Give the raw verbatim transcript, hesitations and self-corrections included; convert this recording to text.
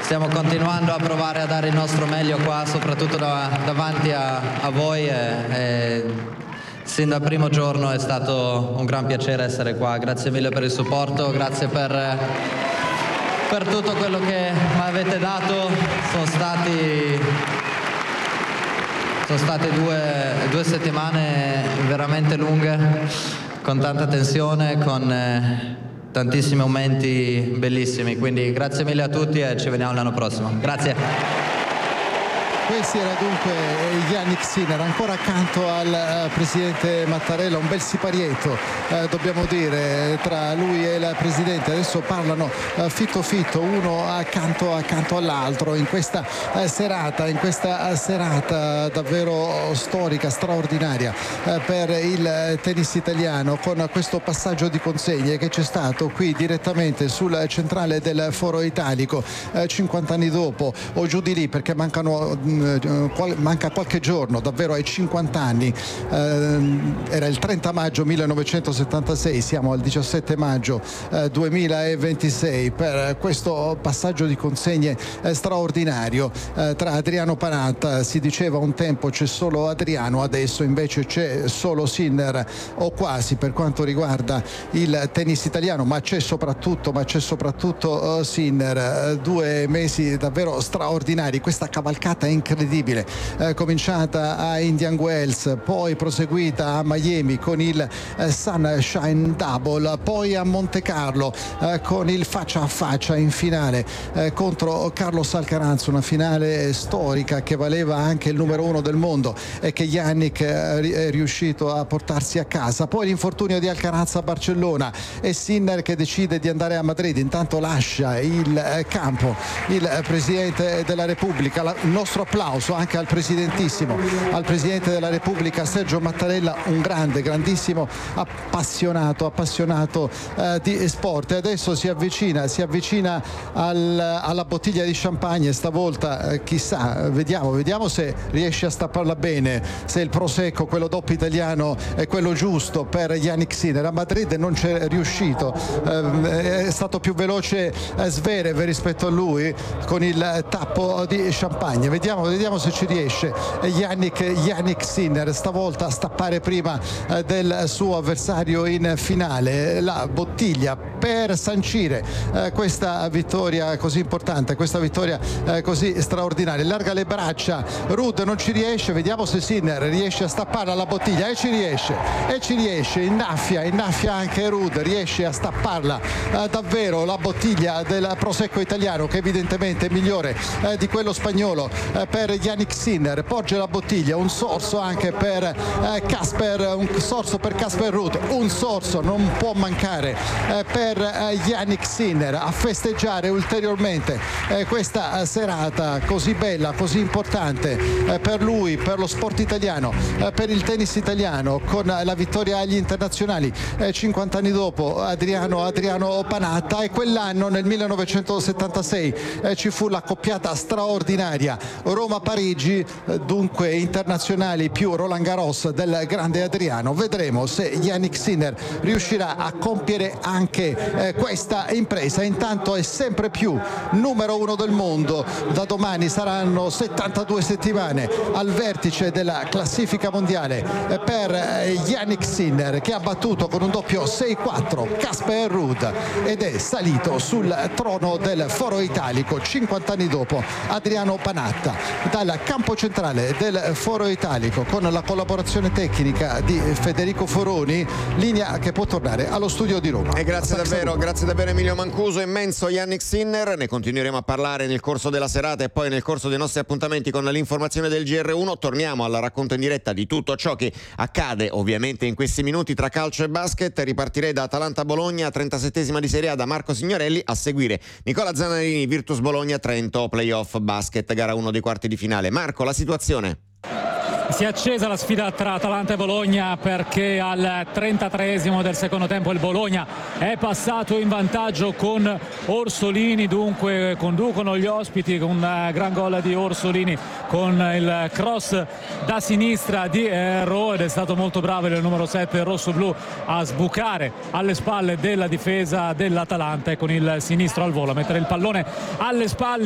stiamo continuando a provare a dare il nostro meglio qua, soprattutto da, davanti a, a voi. E, e sin dal primo giorno è stato un gran piacere essere qua. Grazie mille per il supporto, grazie per, per tutto quello che mi avete dato. Sono stati, sono state due, due settimane veramente lunghe, con tanta tensione, con eh, tantissimi momenti bellissimi. Quindi grazie mille a tutti e ci vediamo l'anno prossimo. Grazie. Questi era dunque Jannik Sinner, ancora accanto al uh, presidente Mattarella, un bel siparietto uh, dobbiamo dire tra lui e il presidente. Adesso parlano uh, fitto fitto, uno accanto accanto all'altro in questa uh, serata, in questa uh, serata davvero storica, straordinaria uh, per il tennis italiano, con questo passaggio di consegne che c'è stato qui direttamente sul centrale del Foro Italico uh, cinquanta anni dopo o giù di lì, perché mancano manca qualche giorno davvero ai cinquanta anni. Eh, era il trenta maggio millenovecentosettantasei, siamo al diciassette maggio eh, duemilaventisei per questo passaggio di consegne eh, straordinario eh, tra Adriano Panatta. Si diceva un tempo c'è solo Adriano, adesso invece c'è solo Sinner, o quasi, per quanto riguarda il tennis italiano, ma c'è soprattutto ma c'è soprattutto uh, Sinner. Uh, due mesi davvero straordinari, questa cavalcata incredibile incredibile, eh, cominciata a Indian Wells, poi proseguita a Miami con il eh, Sunshine Double, poi a Monte Carlo eh, con il faccia a faccia in finale eh, contro Carlos Alcaraz, una finale storica che valeva anche il numero uno del mondo e che Jannik eh, è riuscito a portarsi a casa. Poi l'infortunio di Alcaraz a Barcellona e Sinner che decide di andare a Madrid. Intanto lascia il eh, campo il eh, Presidente della Repubblica. La, il nostro applauso anche al presidentissimo, al Presidente della Repubblica Sergio Mattarella, un grande, grandissimo appassionato, appassionato eh, di sport. E adesso si avvicina, si avvicina al, alla bottiglia di champagne, stavolta eh, chissà, vediamo, vediamo se riesce a stapparla bene, se il prosecco, quello doppio italiano, è quello giusto per Jannik Sinner. A Madrid non c'è riuscito, eh, è stato più veloce eh, Zverev rispetto a lui con il tappo di champagne. Vediamo Vediamo se ci riesce Jannik, Jannik Sinner stavolta a stappare prima eh, del suo avversario in finale la bottiglia per sancire eh, questa vittoria così importante, questa vittoria eh, così straordinaria. Larga le braccia, Ruud non ci riesce, vediamo se Sinner riesce a stapparla la bottiglia e ci riesce, e ci riesce, innaffia, innaffia anche Ruud, riesce a stapparla eh, davvero la bottiglia del prosecco italiano, che evidentemente è migliore eh, di quello spagnolo eh, per Jannik Sinner. Porge la bottiglia, un sorso anche per Casper, eh, un sorso per Casper Ruud, un sorso non può mancare eh, per eh, Jannik Sinner, a festeggiare ulteriormente eh, questa serata così bella, così importante eh, per lui, per lo sport italiano, eh, per il tennis italiano, con la vittoria agli internazionali eh, cinquanta anni dopo Adriano, Adriano Panatta. E quell'anno nel millenovecentosettantasei eh, ci fu la coppiata straordinaria Roma-Parigi, dunque internazionali più Roland Garros del grande Adriano. Vedremo se Jannik Sinner riuscirà a compiere anche eh, questa impresa. Intanto è sempre più numero uno del mondo. Da domani saranno settantadue settimane al vertice della classifica mondiale eh, per eh, Jannik Sinner, che ha battuto con un doppio sei quattro Casper Ruud ed è salito sul trono del Foro Italico cinquanta anni dopo Adriano Panatta. Dal campo centrale del Foro Italico, con la collaborazione tecnica di Federico Foroni, linea che può tornare allo studio di Roma. E grazie davvero, grazie davvero Emilio Mancuso, immenso Jannik Sinner. Ne continueremo a parlare nel corso della serata e poi nel corso dei nostri appuntamenti con l'informazione del G R uno. Torniamo al racconto in diretta di tutto ciò che accade ovviamente in questi minuti tra calcio e basket. Ripartirei da Atalanta-Bologna, trentasettesima di Serie A, da Marco Signorelli. A seguire Nicola Zanarini, Virtus Bologna Trento, playoff basket, gara uno dei quarti di finale. Marco, la situazione? Si è accesa la sfida tra Atalanta e Bologna, perché al trentatreesimo del secondo tempo il Bologna è passato in vantaggio con Orsolini. Dunque conducono gli ospiti con un gran gol di Orsolini con il cross da sinistra di Ro, ed è stato molto bravo il numero sette rossoblu a sbucare alle spalle della difesa dell'Atalanta e con il sinistro al volo a mettere il pallone alle spalle